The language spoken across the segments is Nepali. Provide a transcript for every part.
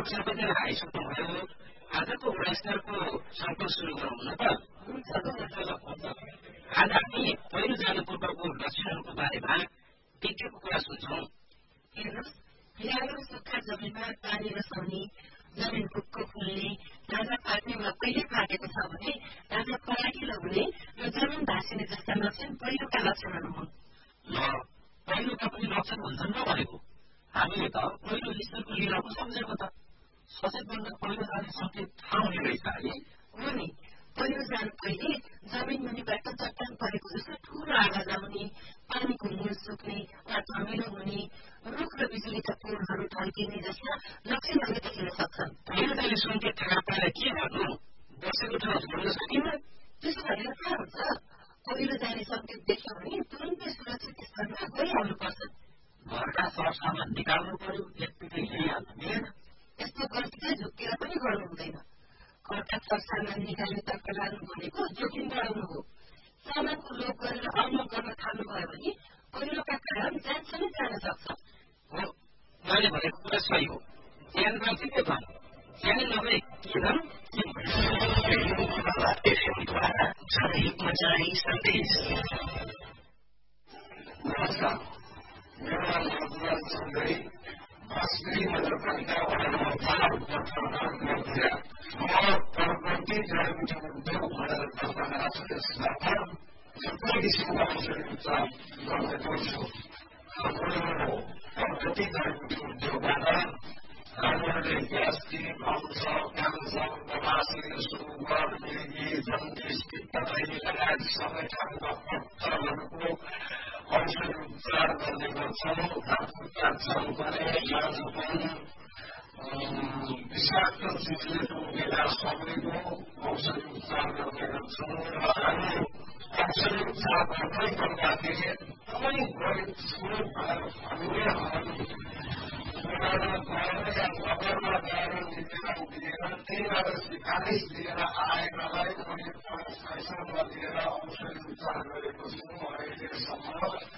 सबैजना आइसक्नुभयो आजको गुणस्तरको सम्पर्क सुरु गरौँ न त आज हामी पहिरो जानु पूर्वको लक्षणहरूको बारेमा विज्ञको कुरा सुन्छौँ हेर्नुहोस् हियालो सुक्खा जमिनमा पानी रसाउने जमिन भुक्को फुल्ने ताजा पाक्ने वा पहिले पाकेको छ भने ताजा फराकिलो हुने र जमिन भाँसिने जस्ता लक्षण पहिरोका लक्षणहरू हुन् पहिरोका पनि लक्षण हुन्छन् र भनेको हामीले त पहिलो स्तरको लिएर सम्झेको त सचेत भन्दा पहिरो जाने सङ्केत थाहा हुने रहेछ है हो नि पहिरो जानु पहिले जमिन मुनिबाट चट्टान परेको जस्तो ठूलो आवाज आउने पानीको मूल सुक्ने वा धमिलो हुने रुख र बिजुलीका पोलहरू ढल्किने जस्ता लक्षणहरू देखिन सक्छन् पहिरो जाने सङ्केत थाहा पाएर के गर्नु बसेको ठाउँ छोड्न सकिन्न त्यसो भनेर के हुन्छ पहिरो जाने सङ्केत देख्यो भने तुरन्तै सुरक्षित स्थानमा गइहाल्नुपर्छ घरका सरसामान निकाल्नु पर्यो एकपिटै ल्याइहाल्नु मिलेन यस्तो गल्तीलाई झुक्केर पनि गर्नु हुँदैन घरका सरसामान निकाल्ने तर्क लाग्नु भनेको जोखिम बढाउनु हो सामानको लोभ गरेर अमल गर्न थाल्नुभयो भने पहिरोका कारण जानसम्म जान सक्छ हो मैले भनेको कुरा सही हो ज्यान गल्ती के भन् ज्यान नभए के भन् नमस्कार मेरो नाम रघुराज चौधरी बाँसबेरी नगरपालिका वडा नम्बर 5 प्रकृति जडीबुटी उद्योग भनेर दर्तामा सदस्यबाट सबै किसिमको औषधि उपचार गर्ने गर्छु प्रकृति जडीबुटी उद्योगबाट हामीले ग्यास्ट्रिक अल्सर क्यान्सर बवासिर सुगर मिर्गी जन्डिस पित्तथैली लगायत सबै ठाउँका पत्थरहरूको औषधि उपचार गर्ने गर्छौँ घाँचुका चम्पने लाजुपन विषाक्त चिजले टोकेका सबैको औषधि उपचार गर्ने गर्छौँ र हामी औषधि उपचार गर्दै गर्दाखेरि एकदमै गरिब श्रोत भएर हामीले नगरमा गएर निवेदन दिएर त्यहीबाट सिफारिस दिएर आएकालाई मैले पैसा दिएर औषधि उपचार गरेको छु अहिलेसम्म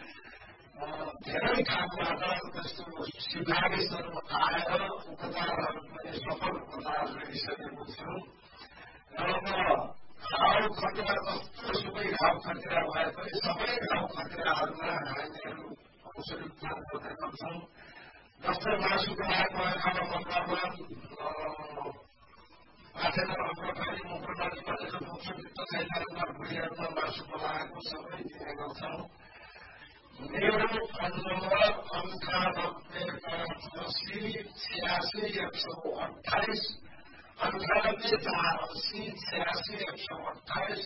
धेरै ठाउँबाट त्यस्तो सिफारिसहरू आएर उपचारहरू पनि सफल उपचार गरिसकेको छु र म घाउ खटिरा जस्तोसुकै घाउ खटिरा भए पनि सबै घाउ खटिराहरूमा हामीहरू औषधि उपचार गर्ने गर्छौँ जस्तै मासुको आएको आँखामा मकरमा पाठेर अङ्गकारी मुखनाली बजेर मुख्य पित्तथैलीहरूमा भुँडीहरूमा मासुको लागेको सबै दिने गर्छौँ मेरो फोन नम्बर 9858868128 9848868128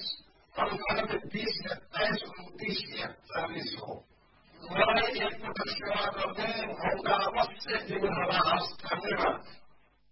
9820272941 हो मलाई एकपटक सेवा गर्ने मौका अवश्य दिनुहोला हस् धन्यवाद